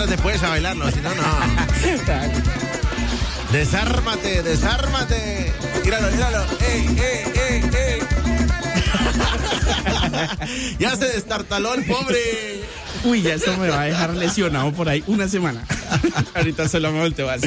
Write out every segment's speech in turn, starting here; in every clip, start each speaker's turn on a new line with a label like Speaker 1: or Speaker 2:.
Speaker 1: prepárate pues a bailarlo, si no, no. Desármate. Míralo. ¡Ey! Ya se destartaló el pobre.
Speaker 2: Uy, ya eso me va a dejar lesionado por ahí una semana. Ahorita solo me volteo así.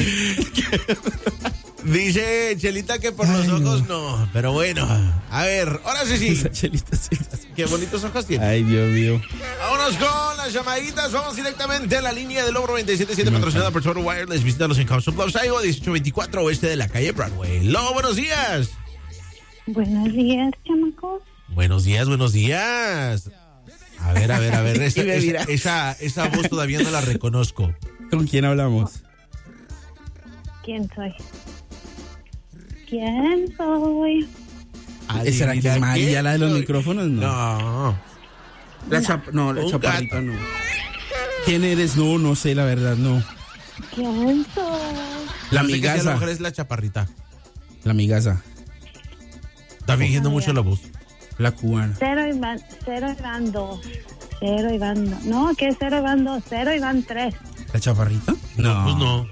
Speaker 1: Dice Chelita que por los ojos no, pero bueno. A ver, ahora sí.
Speaker 2: Esa Chelita sí.
Speaker 1: Qué bonitos ojos tiene.
Speaker 2: Ay, Dios mío.
Speaker 1: Vámonos con las llamaditas. Vamos directamente a la línea del Lobo 97.7 patrocinada por Total Wireless. Visítalos en House of Bluff, 1824 oeste de la calle Broadway. Lobo, buenos días.
Speaker 3: Buenos días, chamacos.
Speaker 1: Buenos días. A ver. Esa voz todavía no la reconozco.
Speaker 2: ¿Con quién hablamos?
Speaker 3: ¿Quién soy?
Speaker 2: ¿Será que es María la de los
Speaker 1: soy?
Speaker 2: micrófonos?
Speaker 1: No.
Speaker 2: La chaparrita no. ¿Quién eres? No sé, la verdad, no.
Speaker 3: ¿Quién soy?
Speaker 2: La
Speaker 1: A lo
Speaker 2: migaza.
Speaker 1: mejor es la chaparrita.
Speaker 2: La migaza.
Speaker 1: Está fingiendo mucho la voz.
Speaker 2: La cubana.
Speaker 3: Cero y van dos. No, que cero y van dos. Cero y van tres.
Speaker 2: ¿La chaparrita? No.
Speaker 1: Pues no.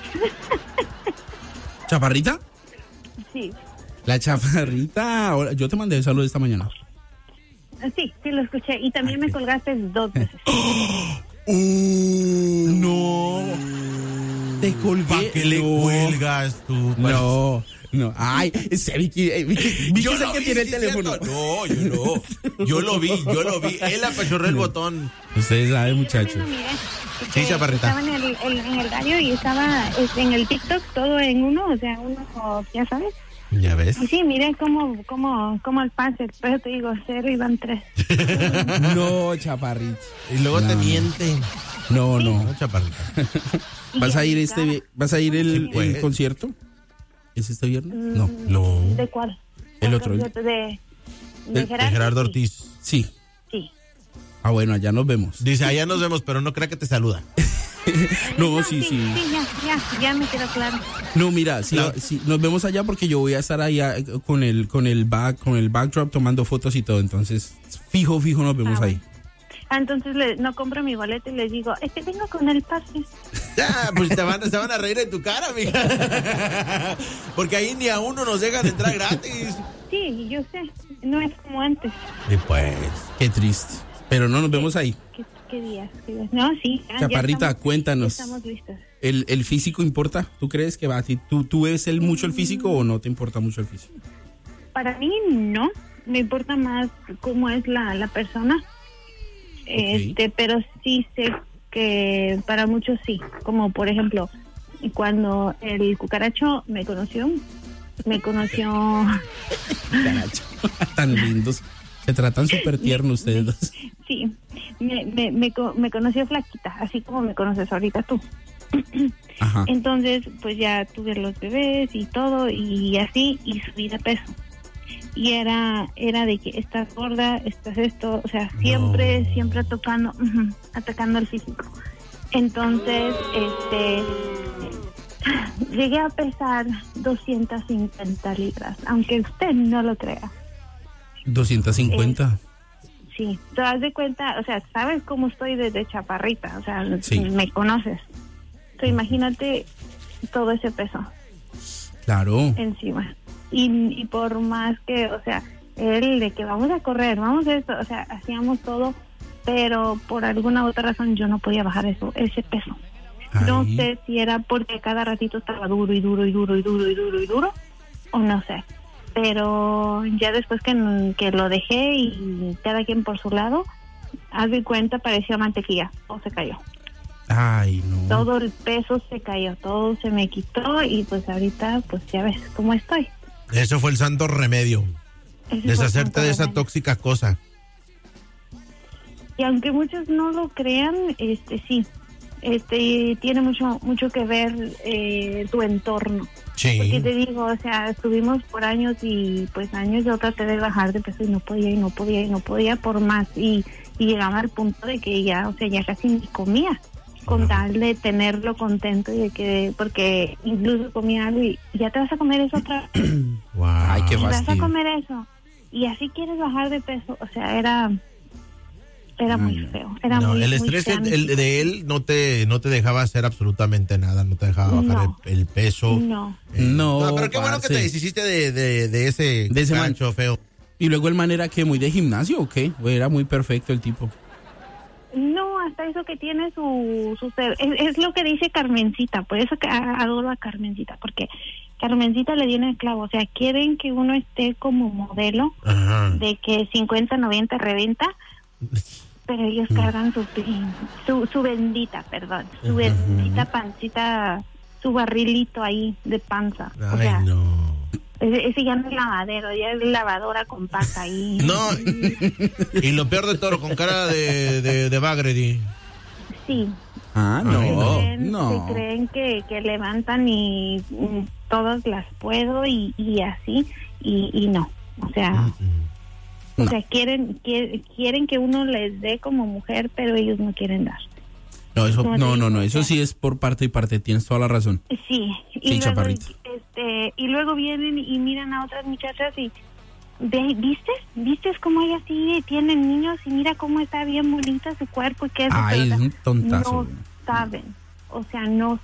Speaker 2: ¿Chaparrita?
Speaker 3: Sí.
Speaker 2: La chaparrita. Ahora, yo te mandé el saludo esta mañana.
Speaker 3: Sí, lo escuché. Y también me colgaste 2 veces.
Speaker 2: No. Te colgué.
Speaker 1: ¿Para qué le cuelgas tú?
Speaker 2: No. Ay, ese Vicky
Speaker 1: Yo
Speaker 2: es el
Speaker 1: lo
Speaker 2: que
Speaker 1: vi
Speaker 2: tiene el
Speaker 1: diciendo,
Speaker 2: teléfono.
Speaker 1: No, yo no. Yo lo vi. Él apachurró el botón.
Speaker 2: Ustedes saben, muchachos.
Speaker 3: No, mire,
Speaker 1: Sí, chaparrita.
Speaker 3: Estaba en el radio y estaba en el TikTok todo en uno, o sea, uno, ya sabes.
Speaker 1: ¿Ya ves?
Speaker 3: Y sí, mire cómo el pase, pero te digo, 0 y van 3.
Speaker 2: No, chaparrita.
Speaker 1: Y luego te mienten.
Speaker 2: No.
Speaker 1: No, chaparrita.
Speaker 2: ¿Vas a ir el
Speaker 1: Sí, pues.
Speaker 2: concierto? ¿Es este viernes? No.
Speaker 3: ¿De cuál?
Speaker 2: El otro.
Speaker 3: De
Speaker 1: Gerardo Ortiz.
Speaker 2: Sí.
Speaker 3: Sí.
Speaker 2: Ah, bueno, allá nos vemos.
Speaker 1: Dice, allá nos vemos, pero no crea que te saluda.
Speaker 2: No, sí.
Speaker 3: Sí, ya me quedó claro.
Speaker 2: No, mira, sí, nos vemos allá porque yo voy a estar allá con el backdrop tomando fotos y todo, entonces fijo nos vemos ahí.
Speaker 3: Entonces no compro mi boleto y les digo, vengo con el pase.
Speaker 1: Ya, pues se van a reír en tu cara, mija. Porque ahí ni a uno nos dejan entrar gratis.
Speaker 3: Sí, yo sé, no es como antes.
Speaker 1: Y pues,
Speaker 2: qué triste. Pero no nos vemos ahí.
Speaker 3: ¿Qué días? No, sí.
Speaker 2: Chaparrita, cuéntanos.
Speaker 3: Ya estamos listos.
Speaker 2: ¿El físico importa? ¿Tú crees que va a ti? ¿Tú ves mucho el físico o no te importa mucho el físico?
Speaker 3: Para mí no, me importa más cómo es la persona.
Speaker 2: Okay.
Speaker 3: Pero sí sé que para muchos sí, como por ejemplo, cuando el cucaracho me conoció.
Speaker 2: Caracho, tan lindos. Se tratan súper tiernos ustedes dos.
Speaker 3: Sí, me conoció flaquita, así como me conoces ahorita tú.
Speaker 2: Ajá.
Speaker 3: Entonces, pues ya tuve los bebés y todo, y así, y subí de peso. Y era de que estás gorda, estás esto, o sea, siempre atacando el físico. Entonces, llegué a pesar 250 libras, aunque usted no lo crea.
Speaker 2: 250.
Speaker 3: Sí, te das de cuenta, o sea, sabes cómo estoy desde chaparrita, o sea,
Speaker 2: sí.
Speaker 3: Me conoces. Entonces, imagínate todo ese peso.
Speaker 2: Claro.
Speaker 3: Encima. Y por más que, o sea, él de que vamos a correr, vamos a esto, o sea, hacíamos todo, pero por alguna otra razón yo no podía bajar ese peso.
Speaker 2: Ay.
Speaker 3: No sé si era porque cada ratito estaba duro, o no sé. Pero ya después que lo dejé y cada quien por su lado, haz de cuenta, parecía mantequilla, todo se cayó.
Speaker 2: Ay, no.
Speaker 3: Todo el peso se cayó, todo se me quitó y pues ahorita, pues ya ves cómo estoy.
Speaker 1: Eso fue el santo remedio. Deshacerte de esa
Speaker 3: tóxica.
Speaker 1: tóxica cosa.
Speaker 3: Y aunque muchos no lo crean, sí, tiene mucho que ver tu entorno.
Speaker 1: Sí.
Speaker 3: Porque te digo, o sea, estuvimos por años y pues años yo traté de bajar de peso y no podía por más y llegaba al punto de que ya, o sea, ya casi ni comía con tal de tenerlo contento y de que, porque incluso comía algo y ya te vas a comer eso otra vez.
Speaker 1: Wow.
Speaker 2: Ay, qué
Speaker 3: Vas a
Speaker 2: fastidio.
Speaker 3: comer eso y así quieres bajar de peso, o sea, era era muy feo. Era muy,
Speaker 1: el
Speaker 3: muy
Speaker 1: estrés
Speaker 3: fea mi
Speaker 1: de él no te dejaba hacer absolutamente nada, no te dejaba bajar el peso.
Speaker 3: No.
Speaker 2: No,
Speaker 1: pero qué bueno que te deshiciste de ese mancho feo.
Speaker 2: ¿Y luego el man era que muy de gimnasio o qué? ¿O era muy perfecto el tipo?
Speaker 3: No, hasta eso que tiene su es lo que dice Carmencita, por eso que adoro a Carmencita, porque Carmencita le dio en el clavo, o sea, quieren que uno esté como modelo,
Speaker 1: Ajá.
Speaker 3: de que 50, 90 reventa, pero ellos cargan su bendita, su bendita pancita, su barrilito ahí de panza.
Speaker 1: Ay,
Speaker 3: o sea,
Speaker 1: no.
Speaker 3: Ese ya no es lavadero, ya es lavadora compacta ahí.
Speaker 1: No, y lo peor de todo, con cara de bagre.
Speaker 3: Sí.
Speaker 2: Ah, no.
Speaker 3: Se creen que levantan y todas las puedo y así, y no. O sea,
Speaker 2: No.
Speaker 3: o sea, quieren que uno les dé como mujer, pero ellos no quieren dar.
Speaker 2: No, eso,
Speaker 3: Como
Speaker 2: no,
Speaker 3: te digo,
Speaker 2: eso sí es por parte y parte, tienes toda la razón.
Speaker 3: Sí,
Speaker 2: Sí,
Speaker 3: luego,
Speaker 2: chaparrito.
Speaker 3: y luego vienen y miran a otras muchachas y ¿viste cómo ellas sí tienen niños y mira cómo está bien bonita su cuerpo y qué es?
Speaker 2: Ay, es un tontazo.
Speaker 3: No saben, o sea, no